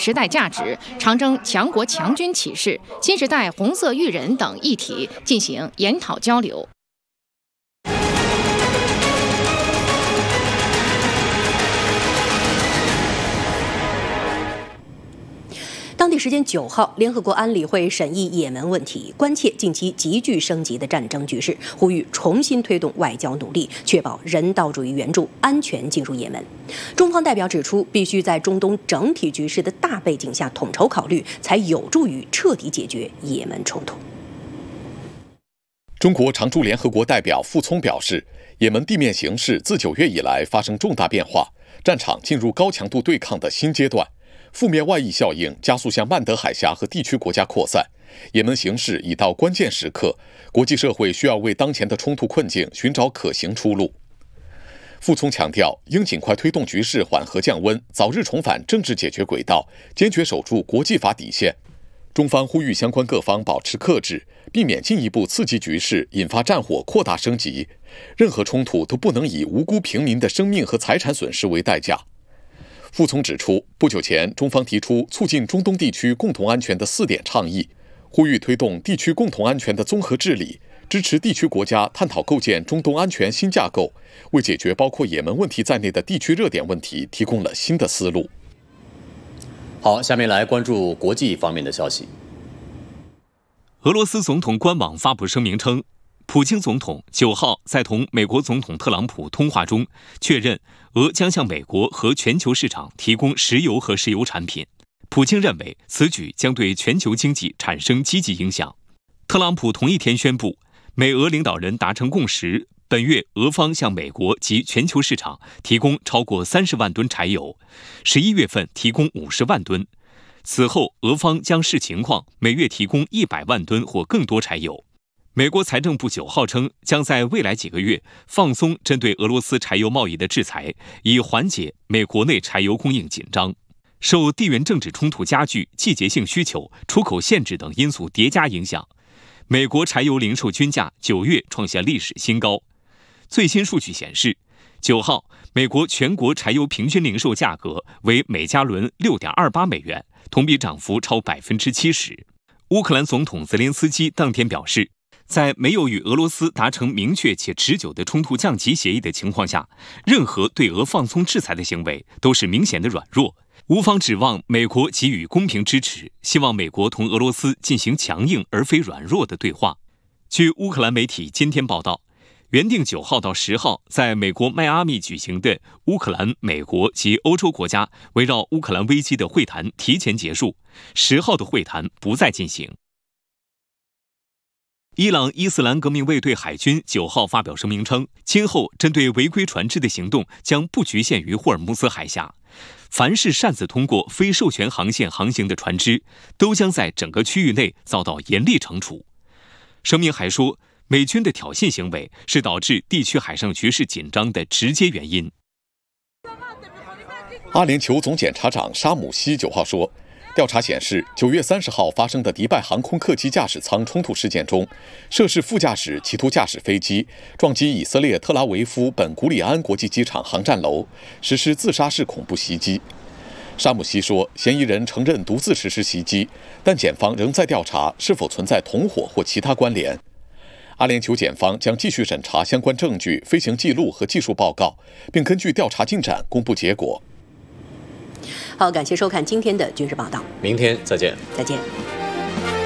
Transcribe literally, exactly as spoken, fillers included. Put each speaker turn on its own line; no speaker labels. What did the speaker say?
时代价值、长征强国强军启示、新时代红色育人等议题进行研讨交流。
当地时间九号，联合国安理会审议也门问题，关切近期急剧升级的战争局势，呼吁重新推动外交努力，确保人道主义援助安全进入也门。中方代表指出，必须在中东整体局势的大背景下统筹考虑，才有助于彻底解决也门冲突。
中国常驻联合国代表傅聪表示，也门地面形势自九月以来发生重大变化，战场进入高强度对抗的新阶段。负面外溢效应加速向曼德海峡和地区国家扩散，也门形势已到关键时刻，国际社会需要为当前的冲突困境寻找可行出路。傅聪强调，应尽快推动局势缓和降温，早日重返政治解决轨道，坚决守住国际法底线。中方呼吁相关各方保持克制，避免进一步刺激局势，引发战火扩大升级。任何冲突都不能以无辜平民的生命和财产损失为代价。傅聪指出，不久前中方提出促进中东地区共同安全的四点倡议，呼吁推动地区共同安全的综合治理，支持地区国家探讨构建中东安全新架构，为解决包括也门问题在内的地区热点问题提供了新的思路。
好，下面来关注国际方面的消息。
俄罗斯总统官网发布声明称，普京总统九号在同美国总统特朗普通话中确认，俄将向美国和全球市场提供石油和石油产品。普京认为此举将对全球经济产生积极影响。特朗普同一天宣布，美俄领导人达成共识，本月俄方向美国及全球市场提供超过三十万吨柴油，十一月份提供五十万吨。此后，俄方将视情况每月提供一百万吨或更多柴油。美国财政部九号称，将在未来几个月放松针对俄罗斯柴油贸易的制裁，以缓解美国内柴油供应紧张。受地缘政治冲突加剧、季节性需求、出口限制等因素叠加影响，美国柴油零售均价九月创下历史新高。最新数据显示，九号美国全国柴油平均零售价格为每加仑 六点二八美元，同比涨幅超 百分之七十。乌克兰总统泽连斯基当天表示，在没有与俄罗斯达成明确且持久的冲突降级协议的情况下，任何对俄放松制裁的行为都是明显的软弱。乌方指望美国给予公平支持，希望美国同俄罗斯进行强硬而非软弱的对话。据乌克兰媒体今天报道，原定九号到十号在美国迈阿密举行的乌克兰、美国及欧洲国家围绕乌克兰危机的会谈提前结束，十号的会谈不再进行。伊朗伊斯兰革命卫队海军九号发表声明称，今后针对违规船只的行动将不局限于霍尔木兹海峡，凡是擅自通过非授权航线航行的船只，都将在整个区域内遭到严厉惩处。声明还说，美军的挑衅行为是导致地区海上局势紧张的直接原因。
阿联酋总检察长沙姆西九号说，调查显示，九月三十号发生的迪拜航空客机驾驶舱冲突事件中，涉事副驾驶企图驾驶飞机撞击以色列特拉维夫本古里安国际机场航站楼，实施自杀式恐怖袭击。沙姆西说，嫌疑人承认独自实施袭击，但检方仍在调查是否存在同伙或其他关联。阿联酋检方将继续审查相关证据、飞行记录和技术报告，并根据调查进展公布结果。
好，感谢收看今天的军事报道，
明天再见，
再见。